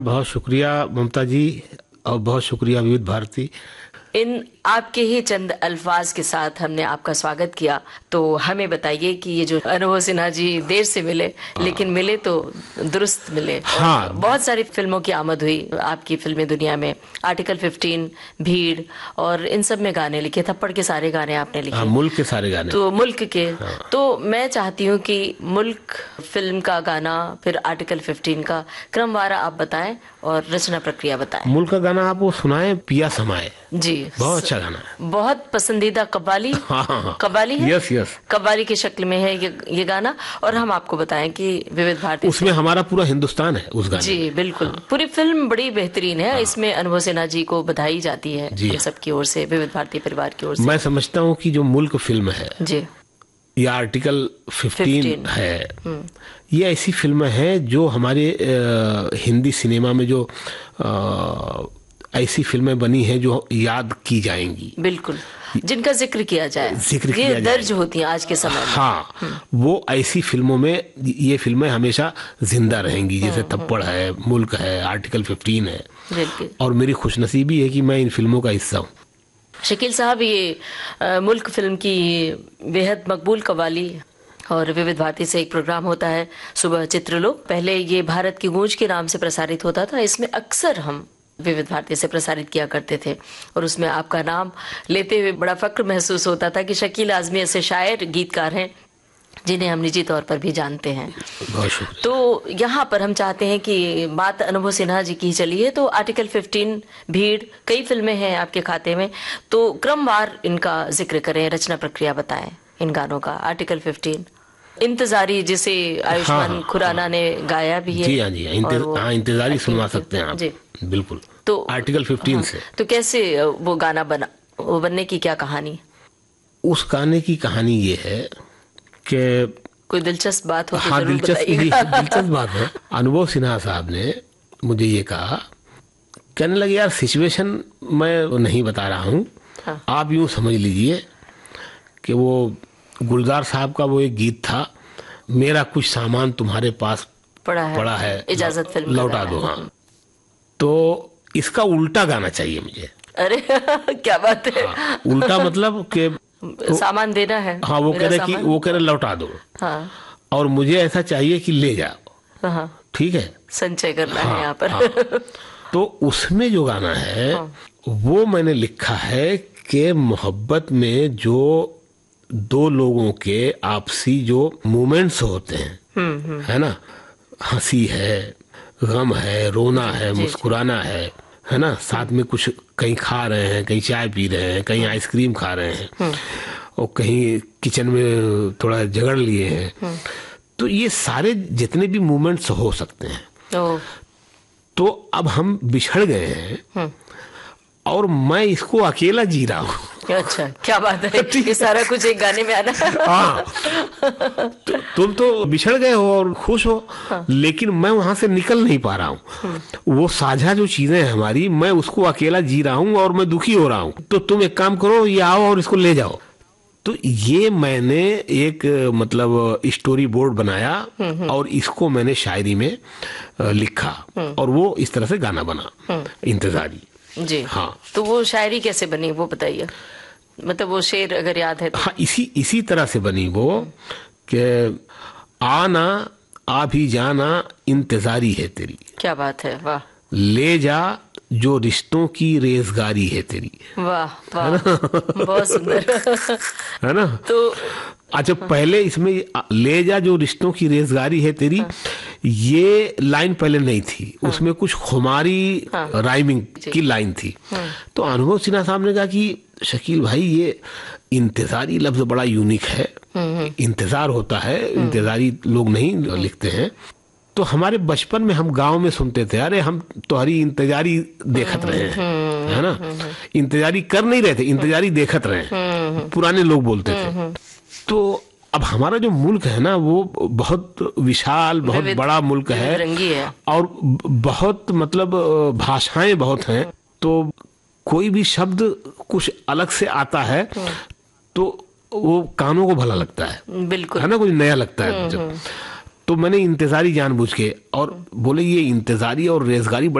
बहुत शुक्रिया ममता जी और बहुत शुक्रिया विविध भारती। इन आपके ही चंद अल्फाज के साथ हमने आपका स्वागत किया, तो हमें बताइए कि ये जो अनुभव सिन्हा जी देर से मिले लेकिन मिले तो दुरुस्त मिले। हाँ, बहुत सारी फिल्मों की आमद हुई आपकी फिल्मी दुनिया में। आर्टिकल 15, भीड़ और इन सब में गाने लिखे, थप्पड़ के सारे गाने आपने लिखे। मुल्क के सारे गाने। तो मुल्क के तो मैं चाहती हूँ कि मुल्क फिल्म का गाना, फिर आर्टिकल 15 का क्रमवार आप बताएं और रचना प्रक्रिया बताएं। मुल्क का गाना आपको सुनाए, पिया समाए। जी, बहुत अच्छा गाना है। बहुत पसंदीदा कव्वाली। हाँ, कव्वाली है? यस। कव्वाली की शक्ल में है ये गाना। और हम आपको बताएं कि विविध भारती उसमें हमारा पूरा हिंदुस्तान है उस गाने जी में। बिल्कुल। हाँ। पूरी फिल्म बड़ी बेहतरीन है। इसमें अनुभव सिन्हा जी को बधाई जाती है जी हम सबकी ओर से, विविध भारती परिवार की ओर से। मैं समझता हूँ कि जो मुल्क फिल्म है जी, या आर्टिकल 15 है, ये ऐसी फिल्म है जो हमारे हिंदी सिनेमा में जो ऐसी फिल्में बनी हैं जो याद की जाएंगी। बिल्कुल, जिनका जिक्र किया जाए, जिक्र किया ये दर्ज जाए। होती हैं आज के समय में। हाँ, वो ऐसी फिल्मों में ये फिल्में हमेशा जिंदा रहेंगी, जैसे थप्पड़ है, मुल्क है, आर्टिकल 15 है। बिल्कुल। और मेरी खुशनसीबी है कि मैं इन फिल्मों का हिस्सा हूँ। शकील साहब, ये मुल्क फिल्म की बेहद मकबूल कव्वाली और विविध भारती से एक प्रोग्राम होता है सुबह चित्रलोक। पहले ये भारत की गूंज के नाम से प्रसारित होता था। इसमें अक्सर हम विविध भारती से प्रसारित किया करते थे और उसमें आपका नाम लेते हुए बड़ा फक्र महसूस होता था कि शकील आजमी ऐसे शायर, गीतकार हैं जिन्हें हम निजी तौर पर भी जानते हैं। बहुत शुक्रिया। तो यहाँ पर हम चाहते हैं कि बात अनुभव सिन्हा जी की चली है, तो आर्टिकल 15, भीड़, कई फिल्में हैं आपके खाते में, तो क्रमवार इनका जिक्र करें, रचना प्रक्रिया बताएं इन गानों का। आर्टिकल 15 इंतजारी, जिसे आयुष्मान खुराना ने गाया भी है। जी हाँ, इंतजारी सुनवा सकते हैं आप। जी बिल्कुल। तो आर्टिकल 15 से तो कैसे वो गाना बना, वो बनने की क्या कहानी? उस गाने की कहानी ये है कि कोई दिलचस्प बात हो तो हाँ, जरूर दिलचस्प बात है। अनुभव सिन्हा साहब ने मुझे ये कहा, कहने लगे यार सिचुएशन मैं नहीं बता रहा हूँ, हाँ। आप यूं समझ लीजिए कि वो गुलजार साहब का वो एक गीत था, मेरा कुछ सामान तुम्हारे पास पड़ा है इजाजत फिल्म लौटा दो। हाँ, तो इसका उल्टा गाना चाहिए मुझे। अरे क्या बात है। हाँ, उल्टा मतलब कि सामान देना है। हाँ, वो कह रहे लौटा दो। हाँ, और मुझे ऐसा चाहिए कि ले जाओ। हाँ, ठीक है, संचय करना है यहाँ पर। हाँ, तो उसमें जो गाना है वो मैंने लिखा है कि मोहब्बत में जो दो लोगों के आपसी जो मोमेंट्स होते हैं, है ना, हंसी है, गम है, रोना है, मुस्कुराना है ना, साथ में कुछ कहीं खा रहे हैं, कहीं चाय पी रहे हैं, कहीं आइसक्रीम खा रहे हैं और कहीं किचन में थोड़ा झगड़ लिए हैं, तो ये सारे जितने भी मोमेंट्स हो सकते हैं। तो अब हम बिछड़ गए हैं और मैं इसको अकेला जी रहा हूँ। अच्छा, क्या बात है। ये सारा कुछ एक गाने में आना। हाँ, तुम तो बिछड़ गए हो और खुश हो, लेकिन मैं वहां से निकल नहीं पा रहा हूँ। वो साझा जो चीजें हैं हमारी, मैं उसको अकेला जी रहा हूँ और मैं दुखी हो रहा हूँ। तो तुम एक काम करो, ये आओ और इसको ले जाओ। तो ये मैंने एक मतलब स्टोरी बोर्ड बनाया और इसको मैंने शायरी में लिखा और वो इस तरह से गाना बना, इंतजारी। जी हाँ, तो वो शायरी कैसे बनी वो बताइए, मतलब वो शेर अगर याद है तो। हाँ, इसी तरह से बनी वो कि आना आ भी जाना इंतजारी है तेरी। क्या बात है, वाह। ले जा जो रिश्तों की रेजगारी है तेरी। वाह वाह, बहुत सुंदर। है ना। तो अच्छा, पहले इसमें ले जा जो रिश्तों की रेजगारी है तेरी, ये लाइन पहले नहीं थी। उसमें कुछ खुमारी राइमिंग की लाइन थी। तो अनुभव सिन्हा साहब ने कहा कि शकील भाई, ये इंतजारी लफ्ज बड़ा यूनिक है, इंतजार होता है, इंतजारी लोग नहीं लिखते हैं। तो हमारे बचपन में हम गांव में सुनते थे, अरे हम तुम्हारी इंतजारी देखत रहे हैं, है ना, इंतजारी कर नहीं रहे थे, इंतजारी देखत रहे हैं, पुराने लोग बोलते थे। तो अब हमारा जो मुल्क है ना, वो बहुत विशाल, बहुत बड़ा मुल्क है और बहुत मतलब भाषाएं बहुत हैं। तो कोई भी शब्द कुछ अलग से आता है तो वो कानों को भला लगता है, बिल्कुल, है ना, कुछ नया लगता है। तो तो मैंने इंतजारी जानबूझ के, और बोले ये इंतजारी और रेजगारी